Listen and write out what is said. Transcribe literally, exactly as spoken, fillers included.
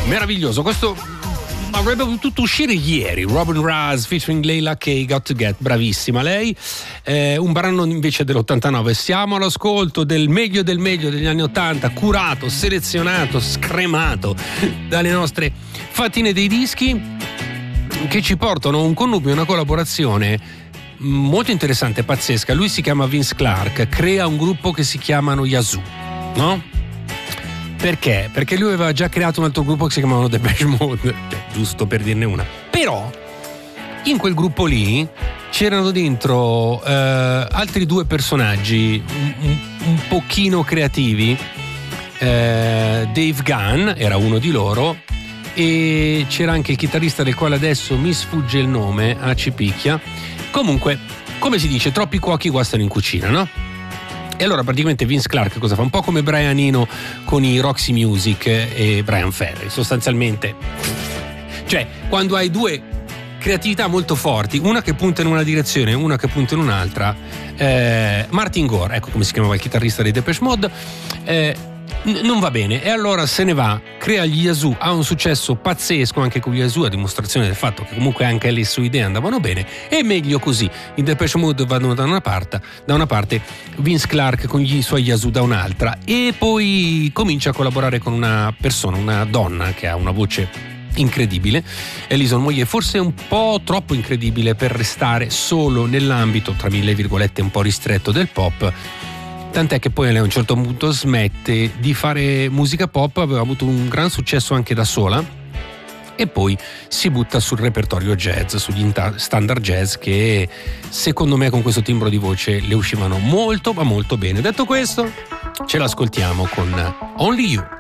meraviglioso. Questo avrebbe potuto uscire ieri. Robin Raz featuring Layla K, Got to Get, bravissima lei. Eh, un brano invece dell'ottantanove. Siamo all'ascolto del meglio del meglio degli anni ottanta, curato, selezionato, scremato dalle nostre fatine dei dischi, che ci portano a un connubio, una collaborazione molto interessante, pazzesca. Lui si chiama Vince Clarke, crea un gruppo che si chiamano Yazoo, no? Perché? Perché lui aveva già creato un altro gruppo che si chiamavano Depeche Mode, giusto per dirne una. Però in quel gruppo lì c'erano dentro eh, altri due personaggi un, un, un pochino creativi. eh, Dave Gunn era uno di loro, e c'era anche il chitarrista del quale adesso mi sfugge il nome, ah, ci picchia. Comunque, come si dice, troppi cuochi guastano in cucina, no? E allora praticamente Vince Clarke cosa fa? Un po' come Brian Eno con i Roxy Music e Brian Ferry, sostanzialmente. Cioè, quando hai due creatività molto forti, una che punta in una direzione e una che punta in un'altra, eh, Martin Gore, ecco come si chiamava il chitarrista dei Depeche Mode, eh, n- non va bene, e allora se ne va, crea gli Yazoo, ha un successo pazzesco anche con gli Yazoo, a dimostrazione del fatto che comunque anche le sue idee andavano bene, e meglio così. I Depeche Mode vanno da una parte, da una parte Vince Clarke con gli suoi Yazoo da un'altra, e poi comincia a collaborare con una persona, una donna che ha una voce incredibile, Alison Moyet, forse un po' troppo incredibile per restare solo nell'ambito, tra mille virgolette, un po' ristretto del pop. Tant'è che poi lei a un certo punto smette di fare musica pop, aveva avuto un gran successo anche da sola, e poi si butta sul repertorio jazz, sugli standard jazz, che secondo me con questo timbro di voce le uscivano molto ma molto bene. Detto questo, ce l'ascoltiamo con Only You.